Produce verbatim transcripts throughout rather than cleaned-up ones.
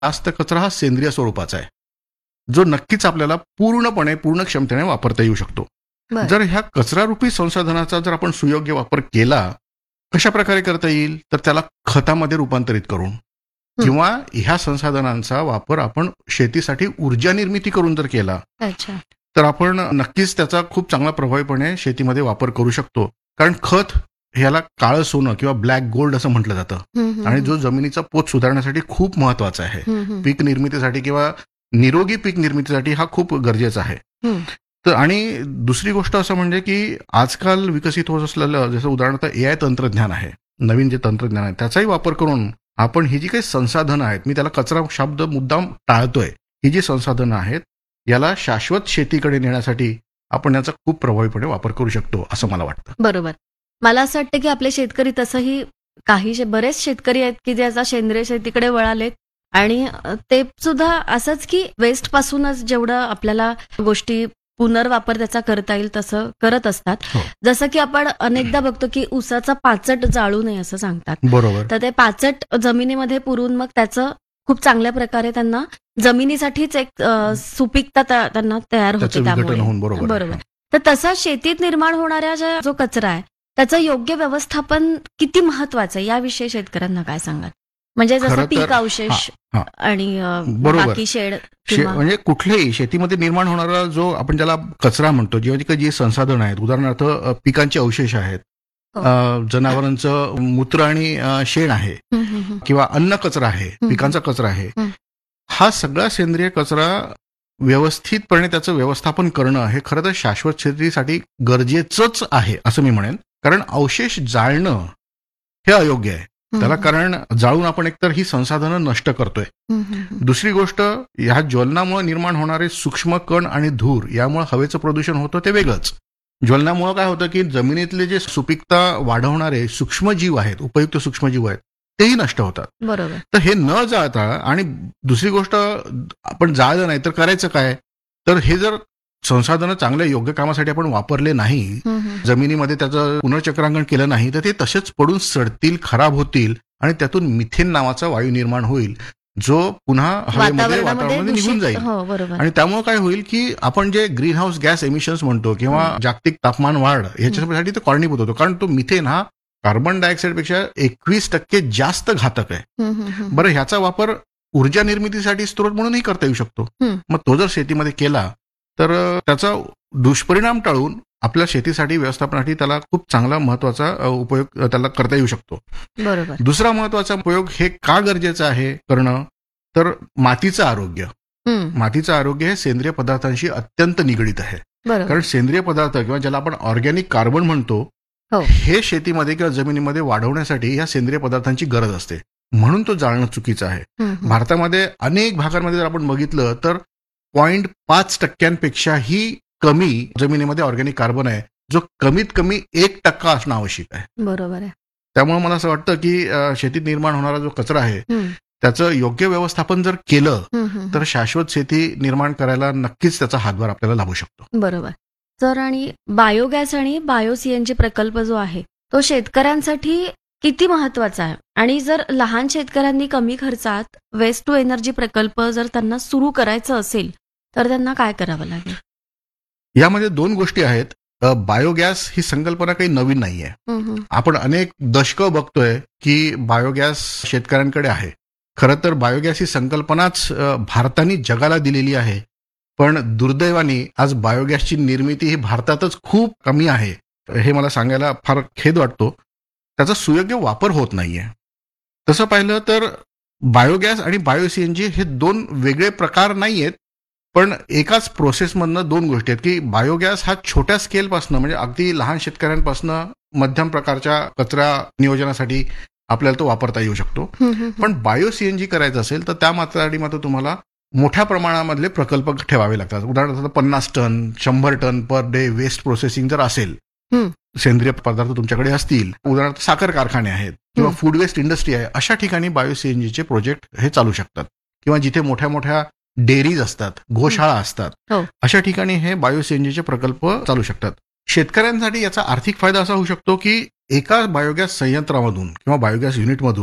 जास्त कचरा हा सेंद्रिय स्वरूपाचा आहे, जो नक्कीच आपल्याला पूर्णपणे पूर्ण क्षमतेने वापरता येऊ शकतो. बरं. जर ह्या कचरारूपी संसाधनाचा जर आपण सुयोग्य वापर केला, कशा प्रकारे करता येईल? तर त्याला खतामध्ये रूपांतरित करून किंवा ह्या संसाधनांचा वापर आपण शेतीसाठी ऊर्जा निर्मिती करून जर केला, अच्छा. तर आपण नक्कीच त्याचा खूप चांगला प्रभावीपणे शेतीमध्ये वापर करू शकतो. कारण खत ह्याला काळं सोनं किंवा ब्लॅक गोल्ड असं म्हटलं जातं हम्म, हम्म, आणि जो जमिनीचा पोत सुधारण्यासाठी खूप महत्वाचा आहे. हम्म, हम्म, पीक निर्मितीसाठी किंवा निरोगी पीक निर्मितीसाठी हा खूप गरजेचा आहे. हम्म. तर आणि दुसरी गोष्ट असं म्हणजे की आजकाल विकसित होत असलेलं जसं उदाहरणार्थ ए आय तंत्रज्ञान आहे, नवीन जे तंत्रज्ञान आहे त्याचाही वापर करून आपण ही जी काही संसाधनं आहेत, मी त्याला कचरा शब्द मुद्दाम टाळतोय, ही जी संसाधनं आहेत याला शाश्वत शेतीकडे नेण्यासाठी आपण याचा खूप प्रभावीपणे वापर करू शकतो असं मला वाटतं. बरोबर. मला असं वाटतं की आपले शेतकरी तसंही काही शे- बरेच शेतकरी आहेत की जे आता सेंद्रिय शेतीकडे वळालेत आणि अ, ते सुद्धा असंच की वेस्ट पासूनच जेवढं आपल्याला गोष्टी पुनर्वापर त्याचा करता येईल तसं करत असतात. हो. जसं की आपण अनेकदा बघतो की ऊसाचा पाचट जाळू नये असं सांगतात. बरोबर. तर ते पाचट जमिनीमध्ये पुरून मग त्याचं खूप चांगल्या प्रकारे त्यांना जमिनीसाठीच एक अ, सुपीकता त्या- त्यांना तयार त्याचं होते विघटन त्यामुळे. होऊन बरोबर. बरोबर. तर तसा शेतीत निर्माण होणाऱ्या ज्या जो कचरा आहे त्याचं योग्य व्यवस्थापन किती महत्वाचं आहे याविषयी शेतकऱ्यांना काय सांगाल? म्हणजे जसं खरं तर- पीक अवशेष हा, हा. आणि अ, बरोबर. बाकी शेड शे- किंवा म्हणजे कुठल्याही शेतीमध्ये निर्माण होणारा जो आपण ज्याला कचरा म्हणतो, जे जी संसाधनं आहेत, उदाहरणार्थ अ, पिकांचे अवशेष आहेत, हो. अ, जनावरांचं मूत्र आणि अ, शेण आहे हम्म, हम्म, हम्म. किंवा अन्न कचरा आहे, पिकांचा कचरा आहे, हम्म. हा सगळा सेंद्रिय कचरा व्यवस्थितपणे त्याचं व्यवस्थापन करणं हे खरं तर शाश्वत शेतीसाठी गरजेचंच आहे असं मी म्हणेन. कारण अवशेष जाळणं हे अयोग्य आहे त्याला, कारण जाळून आपण एकतर ही संसाधनं नष्ट करतोय. हम्म, हम्म, हम्म. दुसरी गोष्ट, ह्या ज्वलनामुळे निर्माण होणारे सूक्ष्म कण आणि धूर यामुळे हवेचं प्रदूषण होतं ते वेगळंच. ज्वलनामुळे काय होतं की जमिनीतले जे सुपीकता वाढवणारे सूक्ष्मजीव आहेत, उपयुक्त सूक्ष्मजीव आहेत, तेही नष्ट होतात. बरोबर. तर हे न जाळता, आणि दुसरी गोष्ट, आपण जाळलं नाही तर करायचं काय? तर हे जर संसाधनं चांगल्या योग्य कामासाठी आपण वापरले नाही, हम्म, हम्म. जमिनीमध्ये त्याचं पुनर्चक्रांकन केलं नाही, तर ते तसेच पडून सडतील, खराब होतील आणि त्यातून मिथेन नावाचा वायू निर्माण होईल, जो पुन्हा हवेमध्ये वातावरणामध्ये निघून दूषित- जाईल. हो, बरोबर. आणि त्यामुळे काय होईल की आपण जे ग्रीन हाऊस गॅस एमिशन्स म्हणतो किंवा जागतिक तापमान वाढ ह्याच्यासाठी तो कारणीभूत होतो. कारण तो मिथेन हा कार्बन डायऑक्साईड पेक्षा एकवीस टक्के जास्त घातक आहे. हम्म, हम्म, हम्म. बरं, ह्याचा वापर ऊर्जा निर्मितीसाठी स्त्रोत म्हणूनही करता येऊ शकतो. हम्म. मग तो जर शेतीमध्ये केला तर अ, त्याचा दुष्परिणाम टाळून आपल्या शेतीसाठी व्यवस्थापनासाठी त्याला खूप चांगला महत्वाचा अ, उपयोग अ, त्याला करता येऊ शकतो. बरोबर. दुसरा महत्वाचा उपयोग हे का गरजेचं आहे करणं, तर मातीचं आरोग्य. हम्म. मातीचं आरोग्य हे सेंद्रिय पदार्थांशी अत्यंत निगडीत आहे. बरोबर. कारण सेंद्रिय पदार्थ किंवा ज्याला आपण ऑर्गॅनिक कार्बन म्हणतो, हो. हे शेतीमध्ये किंवा जमिनीमध्ये वाढवण्यासाठी ह्या सेंद्रिय पदार्थांची गरज असते. म्हणून तो जाळणं चुकीचं आहे. हम्म, हम्म. भारतामध्ये अनेक भागांमध्ये जर आपण बघितलं तर पॉईंट पाच टक्क्यांपेक्षाही कमी जमिनीमध्ये ऑर्गॅनिक कार्बन आहे, जो कमीत कमी एक टक्का असणं आवश्यक आहे. बरोबर आहे. त्यामुळे मला असं वाटतं की अ, शेतीत निर्माण होणारा जो कचरा आहे हम्म, त्याचं योग्य व्यवस्थापन जर केलं हम्म, हम्म. तर शाश्वत शेती निर्माण करायला नक्कीच त्याचा हातभार आपल्याला लाभू शकतो. बरोबर. तर आणि बायोगॅस आणि बायो सीएनजी प्रकल्प जो आहे तो शेतकऱ्यांसाठी किती महत्वाचा आहे, आणि जर लहान शेतकऱ्यांनी कमी खर्चात वेस्ट टू एनर्जी प्रकल्प जर त्यांना सुरू करायचं असेल तर त्यांना काय करावं लागेल? यामध्ये दोन गोष्टी आहेत. अ, बायोगॅस ही संकल्पना काही नवीन नाहीये. हम्म, हम्म. आपण अनेक दशकं बघतोय की बायोगॅस शेतकऱ्यांकडे आहे. खरं तर बायोगॅस ही संकल्पनाच अ, भारताने जगाला दिलेली आहे, पण दुर्दैवाने आज बायोगॅसची निर्मिती ही भारतातच खूप कमी आहे. हे मला सांगायला फार खेद वाटतो. त्याचा सुयोग्य वापर होत नाहीये. तसं पाहिलं तर बायोगॅस आणि बायो सीएनजी हे दोन वेगळे प्रकार नाहीयेत, पण एकाच प्रोसेसमधनं दोन गोष्टी आहेत की बायोगॅस हा छोट्या स्केलपासनं, म्हणजे अगदी लहान शेतकऱ्यांपासनं मध्यम प्रकारच्या कचरा नियोजनासाठी आपल्याला तो वापरता येऊ शकतो. हम्म, हम्म, हम्म. पण बायो सीएनजी करायचं असेल तर त्या मात्रासाठी मात्र तुम्हाला मोठ्या प्रमाणामधले प्रकल्प ठेवावे लागतात. उदाहरणार्थ पन्नास टन शंभर ton per day waste processing जर असेल, हम्म. सेंद्रिय पदार्थ तुमच्याकडे असतील, उदाहरणार्थ साखर कारखाने आहेत किंवा हम्म. फूड वेस्ट इंडस्ट्री आहे, अशा ठिकाणी बायो सीएनजीचे प्रोजेक्ट हे चालू शकतात. किंवा जिथे मोठ्या मोठ्या डेअरीज असतात, गोशाळा असतात, हो. अशा ठिकाणी हे बायो सीएनजीचे प्रकल्प चालू शकतात. शेतकऱ्यांसाठी याचा आर्थिक फायदा असा होऊ शकतो की एका बायोगॅस संयंत्रामधून किंवा बायोगॅस युनिटमधून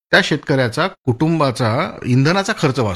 त्या शेतकऱ्याचा कुटुंबाचा इंधनाचा खर्च वाचतो.